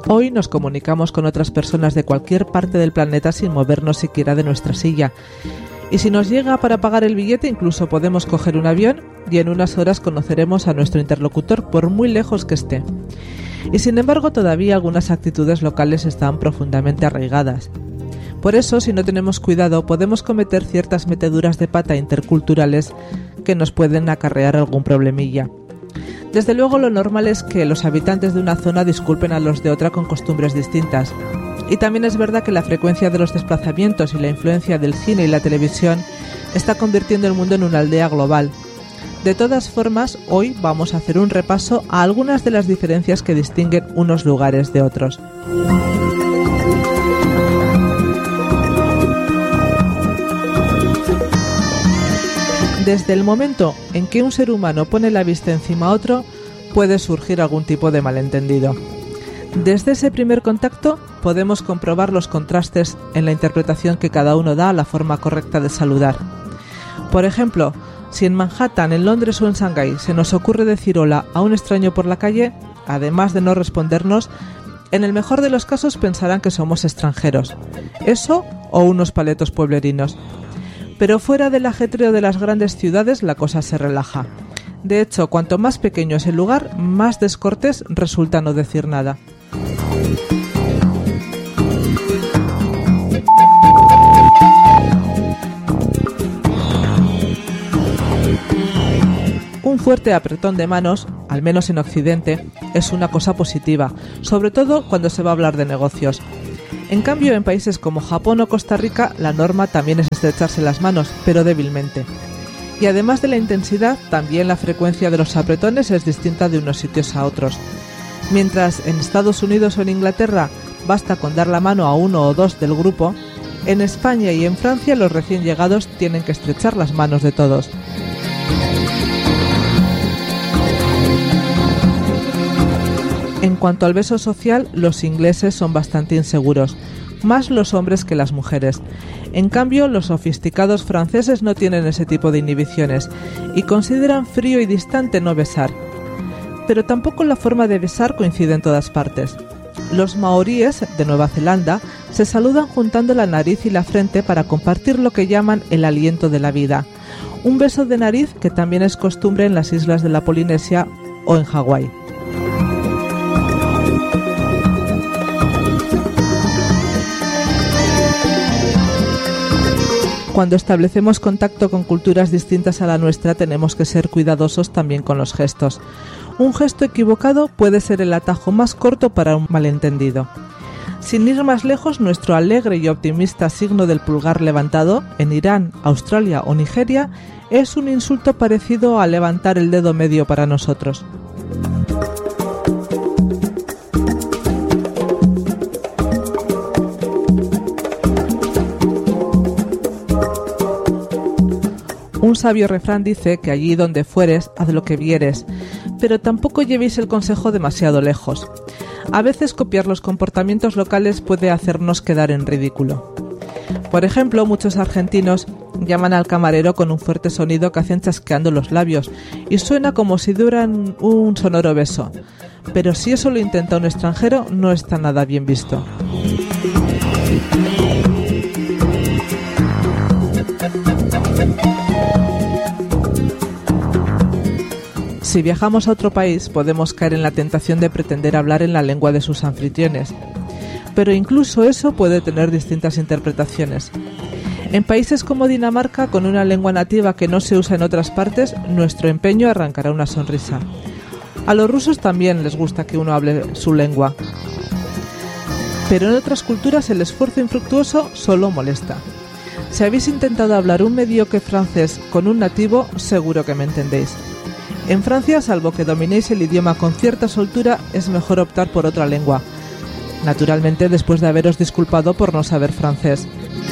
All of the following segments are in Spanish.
Hoy nos comunicamos con otras personas de cualquier parte del planeta sin movernos siquiera de nuestra silla. Y si nos llega para pagar el billete, incluso podemos coger un avión y en unas horas conoceremos a nuestro interlocutor por muy lejos que esté. Y sin embargo, todavía algunas actitudes locales están profundamente arraigadas. Por eso, si no tenemos cuidado, podemos cometer ciertas meteduras de pata interculturales que nos pueden acarrear algún problemilla. Desde luego, lo normal es que los habitantes de una zona disculpen a los de otra con costumbres distintas. Y también es verdad que la frecuencia de los desplazamientos y la influencia del cine y la televisión está convirtiendo el mundo en una aldea global. De todas formas, hoy vamos a hacer un repaso a algunas de las diferencias que distinguen unos lugares de otros. Desde el momento en que un ser humano pone la vista encima a otro, puede surgir algún tipo de malentendido. Desde ese primer contacto podemos comprobar los contrastes en la interpretación que cada uno da a la forma correcta de saludar. Por ejemplo, si en Manhattan, en Londres o en Shanghái se nos ocurre decir hola a un extraño por la calle, además de no respondernos, en el mejor de los casos pensarán que somos extranjeros. Eso o unos paletos pueblerinos. Pero fuera del ajetreo de las grandes ciudades la cosa se relaja. De hecho, cuanto más pequeño es el lugar, más descortés resulta no decir nada. Un fuerte apretón de manos, al menos en Occidente, es una cosa positiva, sobre todo cuando se va a hablar de negocios. En cambio, en países como Japón o Costa Rica, la norma también es estrecharse las manos, pero débilmente. Y además de la intensidad, también la frecuencia de los apretones es distinta de unos sitios a otros. Mientras en Estados Unidos o en Inglaterra basta con dar la mano a uno o dos del grupo, en España y en Francia los recién llegados tienen que estrechar las manos de todos. En cuanto al beso social, los ingleses son bastante inseguros, más los hombres que las mujeres. En cambio, los sofisticados franceses no tienen ese tipo de inhibiciones y consideran frío y distante no besar. Pero tampoco la forma de besar coincide en todas partes. Los maoríes de Nueva Zelanda se saludan juntando la nariz y la frente para compartir lo que llaman el aliento de la vida. Un beso de nariz que también es costumbre en las islas de la Polinesia o en Hawái. Cuando establecemos contacto con culturas distintas a la nuestra, tenemos que ser cuidadosos también con los gestos. Un gesto equivocado puede ser el atajo más corto para un malentendido. Sin ir más lejos, nuestro alegre y optimista signo del pulgar levantado, en Irán, Australia o Nigeria, es un insulto parecido a levantar el dedo medio para nosotros. Un sabio refrán dice que allí donde fueres, haz lo que vieres, pero tampoco llevéis el consejo demasiado lejos. A veces copiar los comportamientos locales puede hacernos quedar en ridículo. Por ejemplo, muchos argentinos llaman al camarero con un fuerte sonido que hacen chasqueando los labios y suena como si dieran un sonoro beso. Pero si eso lo intenta un extranjero, no está nada bien visto. Si viajamos a otro país, podemos caer en la tentación de pretender hablar en la lengua de sus anfitriones. Pero incluso eso puede tener distintas interpretaciones. En países como Dinamarca, con una lengua nativa que no se usa en otras partes, nuestro empeño arrancará una sonrisa. A los rusos también les gusta que uno hable su lengua. Pero en otras culturas el esfuerzo infructuoso solo molesta. Si habéis intentado hablar un mediocre francés con un nativo, seguro que me entendéis. En Francia, salvo que dominéis el idioma con cierta soltura, es mejor optar por otra lengua. Naturalmente, después de haberos disculpado por no saber francés.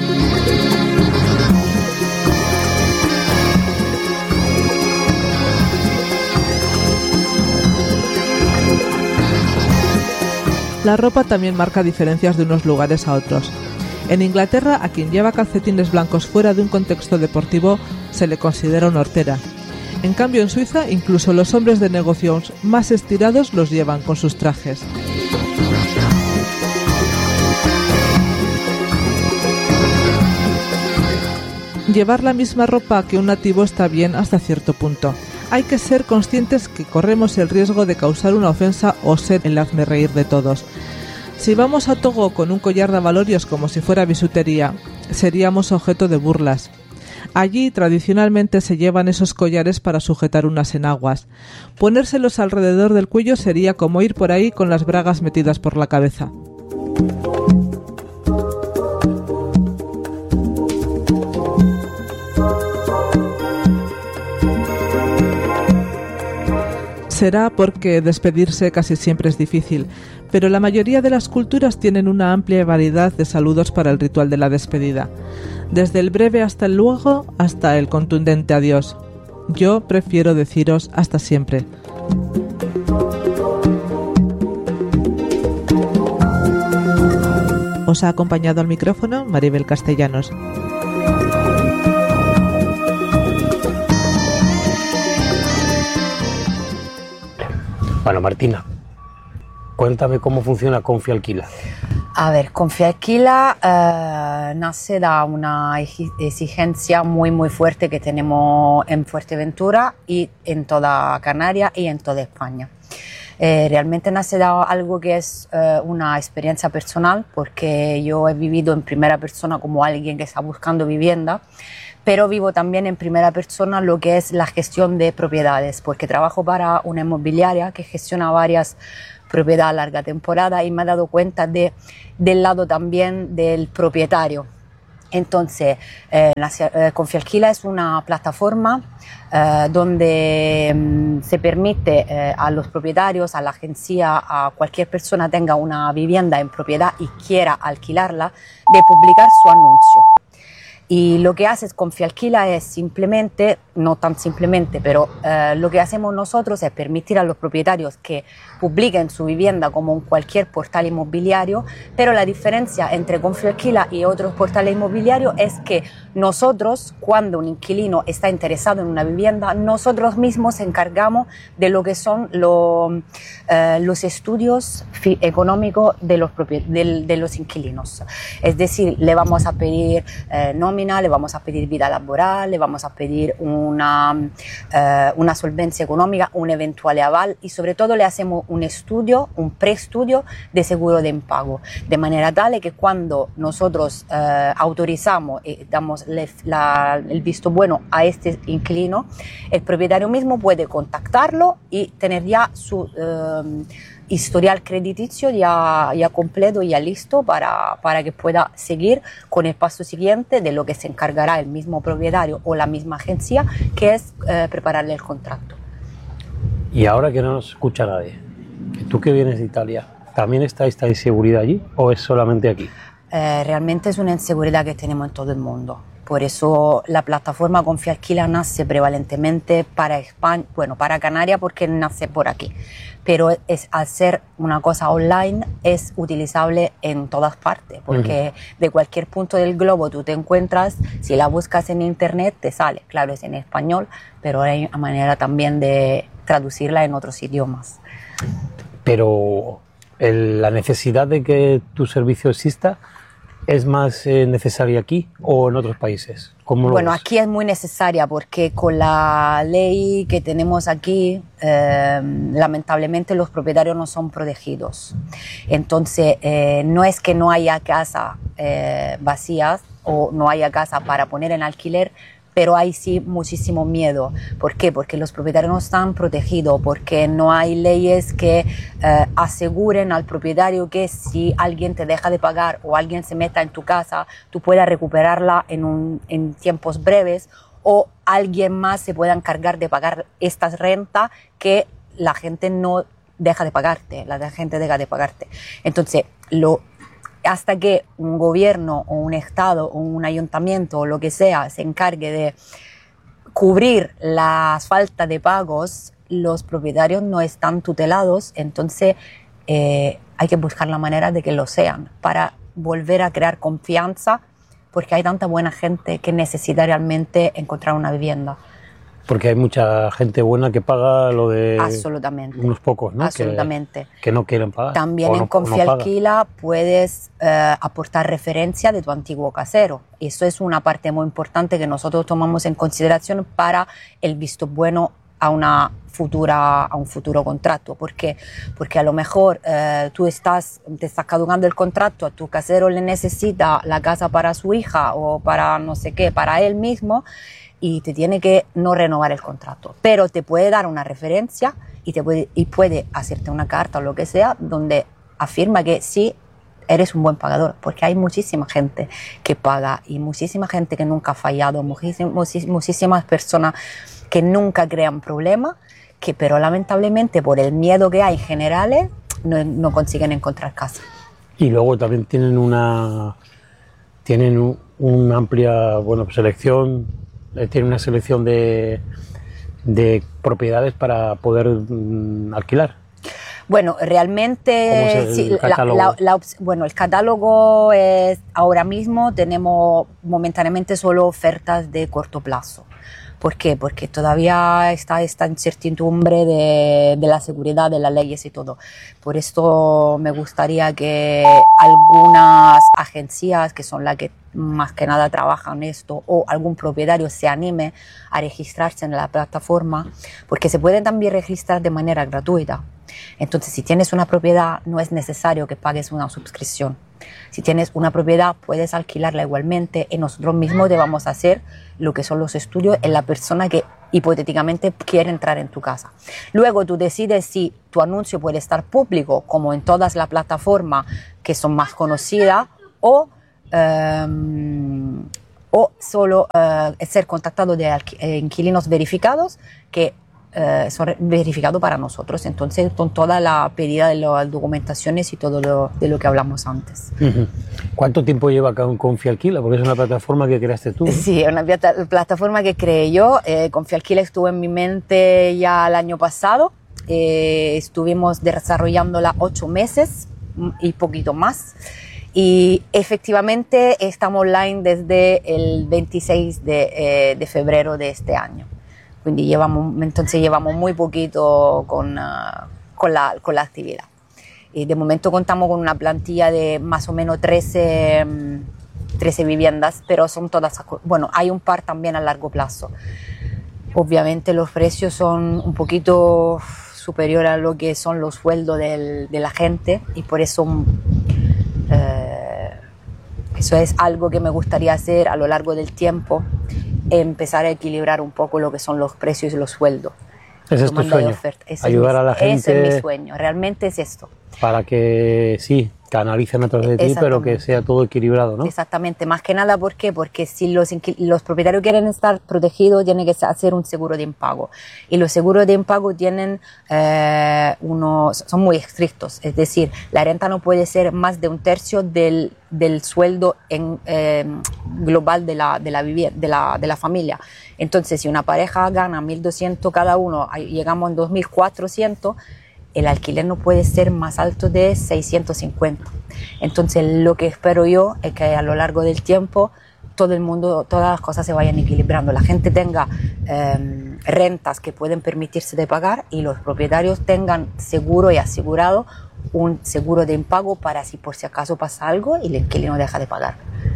La ropa también marca diferencias de unos lugares a otros. En Inglaterra, a quien lleva calcetines blancos fuera de un contexto deportivo se le considera una hortera. En cambio, en Suiza, incluso los hombres de negocios más estirados los llevan con sus trajes. Llevar la misma ropa que un nativo está bien hasta cierto punto. Hay que ser conscientes que corremos el riesgo de causar una ofensa o ser el hazmerreír de todos. Si vamos a Togo con un collar de abalorios como si fuera bisutería, seríamos objeto de burlas. Allí tradicionalmente se llevan esos collares para sujetar unas enaguas. Ponérselos alrededor del cuello sería como ir por ahí con las bragas metidas por la cabeza. Será porque despedirse casi siempre es difícil, pero la mayoría de las culturas tienen una amplia variedad de saludos para el ritual de la despedida, desde el breve hasta el luego hasta el contundente adiós. Yo prefiero deciros hasta siempre. Os ha acompañado al micrófono Maribel Castellanos. Bueno, Martina, cuéntame cómo funciona Confialquila. A ver, Confialquila nace de una exigencia muy fuerte que tenemos en Fuerteventura y en toda Canarias y en toda España. Realmente nace de algo que es una experiencia personal, porque yo he vivido en primera persona como alguien que está buscando vivienda, pero vivo también en primera persona lo que es la gestión de propiedades, porque trabajo para una inmobiliaria que gestiona varias propiedades a larga temporada y me he dado cuenta del lado también del propietario. Entonces, Confialquila es una plataforma donde se permite a los propietarios, a la agencia, a cualquier persona que tenga una vivienda en propiedad y quiera alquilarla, de publicar su anuncio. Y lo que hace Confialquila es simplemente, no tan simplemente, pero lo que hacemos nosotros es permitir a los propietarios que publiquen su vivienda como en cualquier portal inmobiliario, pero la diferencia entre Confialquila y otros portales inmobiliarios es que nosotros, cuando un inquilino está interesado en una vivienda, nosotros mismos nos encargamos de lo que son los estudios económicos de los inquilinos. Es decir, le vamos a pedir nómina, le vamos a pedir vida laboral, le vamos a pedir una solvencia económica, un eventual aval y sobre todo le hacemos un estudio, un preestudio de seguro de impago, de manera tal que cuando nosotros autorizamos y damos el visto bueno a este inquilino, el propietario mismo puede contactarlo y tener ya su historial crediticio ya completo, ya listo para que pueda seguir con el paso siguiente de lo que se encargará el mismo propietario o la misma agencia, que es prepararle el contrato. Y ahora que no nos escucha nadie, tú que vienes de Italia, ¿también está esta inseguridad allí o es solamente aquí? Realmente es una inseguridad que tenemos en todo el mundo. Por eso la plataforma Confialquila nace prevalentemente para España, bueno, para Canarias porque nace por aquí. Pero al ser una cosa online es utilizable en todas partes, porque de cualquier punto del globo tú te encuentras, si la buscas en internet te sale, claro, es en español, pero hay una manera también de traducirla en otros idiomas. Pero la necesidad de que tu servicio exista ¿es más necesaria aquí o en otros países? Bueno, aquí es muy necesaria porque con la ley que tenemos aquí, lamentablemente los propietarios no son protegidos. Entonces, no es que no haya casas vacías o no haya casa para poner en alquiler, pero hay sí muchísimo miedo. ¿Por qué? Porque los propietarios no están protegidos, porque no hay leyes que aseguren al propietario que si alguien te deja de pagar o alguien se meta en tu casa, tú puedas recuperarla en tiempos breves, o alguien más se pueda encargar de pagar estas rentas que la gente no deja de pagarte, la gente deja de pagarte. Entonces, hasta que un gobierno o un estado o un ayuntamiento o lo que sea se encargue de cubrir las faltas de pagos, los propietarios no están tutelados, entonces hay que buscar la manera de que lo sean para volver a crear confianza, porque hay tanta buena gente que necesita realmente encontrar una vivienda. Porque hay mucha gente buena que paga lo de Absolutamente. unos pocos, ¿no? Absolutamente. Que no quieren pagar. También en Confialquila puedes aportar referencia de tu antiguo casero. Eso es una parte muy importante que nosotros tomamos en consideración para el visto bueno a un futuro contrato. ¿Por qué? Porque a lo mejor te está caducando el contrato, a tu casero le necesita la casa para su hija o para no sé qué, para él mismo, y te tiene que no renovar el contrato. Pero te puede dar una referencia y puede hacerte una carta o lo que sea donde afirma que sí eres un buen pagador, porque hay muchísima gente que paga y muchísima gente que nunca ha fallado, muchísimas personas que nunca crean problemas, pero lamentablemente por el miedo que hay en general no consiguen encontrar casa. Y luego también tienen una amplia selección. Tiene una selección de propiedades para poder alquilar. Bueno, realmente el catálogo? El catálogo es, ahora mismo tenemos momentáneamente solo ofertas de corto plazo. ¿Por qué? Porque todavía está esta incertidumbre de la seguridad, de las leyes y todo. Por esto me gustaría que algunas agencias, que son las que más que nada trabajan esto, o algún propietario se anime a registrarse en la plataforma, porque se pueden también registrar de manera gratuita. Entonces, si tienes una propiedad, no es necesario que pagues una suscripción. Si tienes una propiedad, puedes alquilarla igualmente y nosotros mismos te vamos a hacer lo que son los estudios en la persona que hipotéticamente quiere entrar en tu casa. Luego tú decides si tu anuncio puede estar público, como en todas las plataformas que son más conocidas, o solo ser contactado de inquilinos verificados que son verificados para nosotros, entonces con toda la pedida de las documentaciones y todo de lo que hablamos antes. Uh-huh. ¿Cuánto tiempo lleva Confialquila? Porque es una plataforma que creaste tú, ¿no? Sí, una plataforma que creé yo. Confialquila estuvo en mi mente ya el año pasado. Estuvimos desarrollándola 8 meses y poquito más. Y efectivamente estamos online desde el 26 de febrero de este año. Quindi llevamos muy poquito con la actividad. Y de momento contamos con una plantilla de más o menos 13 viviendas, pero son todas, hay un par también a largo plazo. Obviamente los precios son un poquito superiores a lo que son los sueldos de la gente, y por eso eso es algo que me gustaría hacer a lo largo del tiempo, empezar a equilibrar un poco lo que son los precios y los sueldos. Ese es tu sueño, ayudar a la gente. Ese es mi sueño, realmente es esto. Para que sí, canalicen a través de ti, pero que sea todo equilibrado, ¿no? Exactamente, más que nada, ¿por qué? Porque si los propietarios quieren estar protegidos, tienen que hacer un seguro de impago. Y los seguros de impago tienen son muy estrictos, es decir, la renta no puede ser más de 1/3 del sueldo global de la familia. Entonces, si una pareja gana 1.200 cada uno, llegamos a 2.400, el alquiler no puede ser más alto de 650. Entonces, lo que espero yo es que a lo largo del tiempo todo el mundo, todas las cosas se vayan equilibrando. La gente tenga rentas que pueden permitirse de pagar y los propietarios tengan seguro y asegurado un seguro de impago para si por si acaso pasa algo y el inquilino deja de pagar.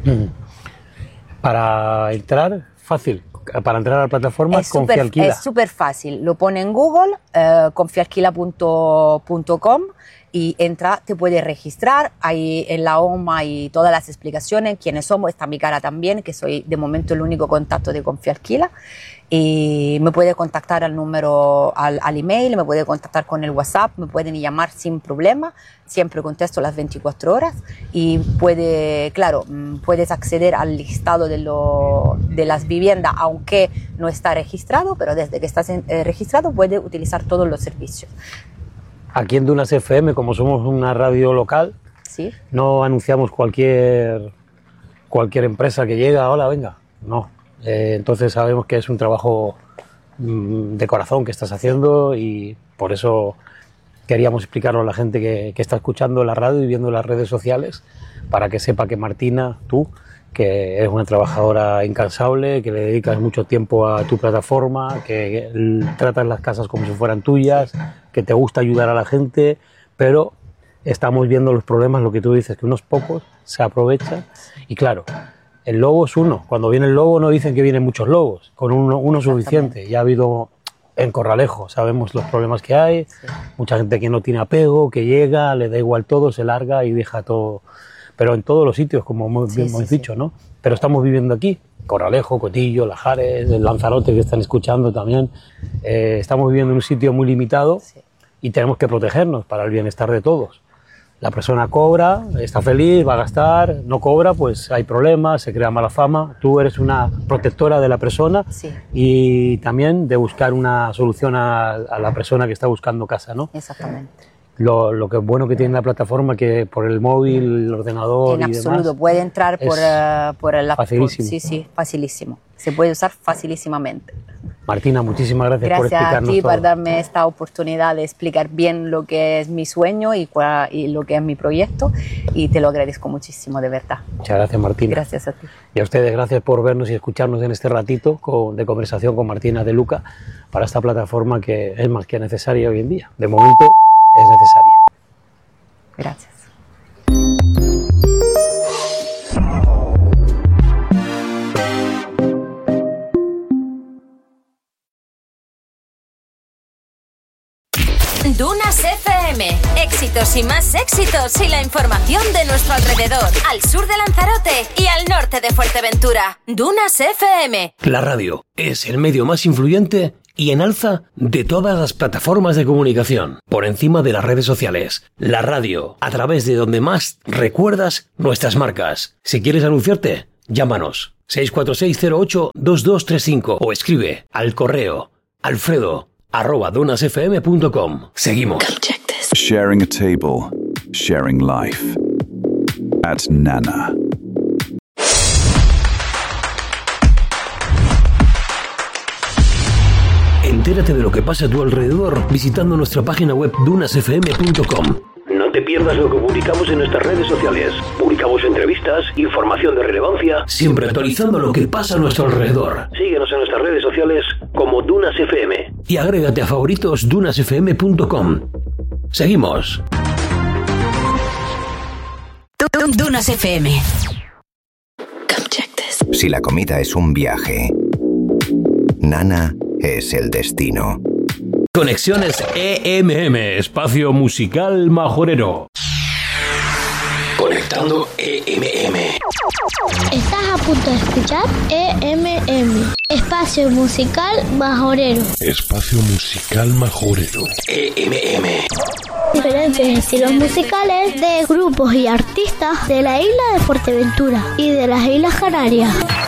Para entrar, fácil. Para entrar a la plataforma Confialquila. Es súper fácil. Lo pone en Google, confialquila.com, y te puedes registrar. Ahí en la home hay todas las explicaciones, quiénes somos. Está mi cara también, que soy de momento el único contacto de Confialquila. Y me puede contactar al número, al email, me puede contactar con el WhatsApp, me pueden llamar sin problema, siempre contesto las 24 horas y puedes acceder al listado de las viviendas, aunque no está registrado, pero desde que estás registrado puedes utilizar todos los servicios. Aquí en Dunas FM, como somos una radio local, ¿sí? No anunciamos cualquier empresa que llega, hola, venga, no. Entonces sabemos que es un trabajo de corazón que estás haciendo y por eso queríamos explicarlo a la gente que está escuchando la radio y viendo las redes sociales para que sepa que Martina, tú, que eres una trabajadora incansable, que le dedicas mucho tiempo a tu plataforma, que tratas las casas como si fueran tuyas, que te gusta ayudar a la gente, pero estamos viendo los problemas, lo que tú dices, que unos pocos se aprovechan. Y claro, el lobo es uno. Cuando viene el lobo no dicen que vienen muchos lobos, con uno suficiente. Ya ha habido en Corralejo, sabemos los problemas que hay, mucha gente que no tiene apego, que llega, le da igual todo, se larga y deja todo. Pero en todos los sitios, como hemos dicho, ¿no? Pero estamos viviendo aquí, Corralejo, Cotillo, Lajares, el Lanzarote que están escuchando también. Estamos viviendo en un sitio muy limitado y tenemos que protegernos para el bienestar de todos. La persona cobra, está feliz, va a gastar, no cobra, pues hay problemas, se crea mala fama. Tú eres una protectora de la persona y también de buscar una solución a la persona que está buscando casa, ¿no? Exactamente. Lo que es bueno que tiene la plataforma, que por el móvil, el ordenador en y absoluto, demás, puede entrar por el laptop. facilísimo. Sí, facilísimo. Se puede usar facilísimamente. Martina, muchísimas gracias por explicarnos Gracias a ti todo. por darme esta oportunidad de explicar bien lo que es mi sueño y lo que es mi proyecto, y te lo agradezco muchísimo, de verdad. Muchas gracias, Martina. Gracias a ti. Y a ustedes, gracias por vernos y escucharnos en este ratito de conversación con Martina de Luca para esta plataforma que es más que necesaria hoy en día. De momento es necesaria. Gracias. Dunas FM, éxitos y más éxitos y la información de nuestro alrededor, al sur de Lanzarote y al norte de Fuerteventura. Dunas FM. La radio es el medio más influyente y en alza de todas las plataformas de comunicación, por encima de las redes sociales. La radio, a través de donde más recuerdas nuestras marcas. Si quieres anunciarte, llámanos 646082235 o escribe al correo alfredo@donasfm.com. Seguimos. Sharing a table, sharing life. At Nana. Entérate de lo que pasa a tu alrededor visitando nuestra página web dunasfm.com. No te pierdas lo que publicamos en nuestras redes sociales. Publicamos entrevistas, información de relevancia, siempre actualizando lo que pasa a nuestro alrededor. Síguenos en nuestras redes sociales como Dunas FM y agrégate a favoritos dunasfm.com. Seguimos. Dunas FM. Si la comida es un viaje, Nana es el destino. Conexiones EMM, espacio musical majorero. Conectando EMM. Estás a punto de escuchar EMM, espacio musical majorero. Espacio musical majorero. EMM. Diferentes estilos musicales de grupos y artistas de la isla de Fuerteventura y de las Islas Canarias.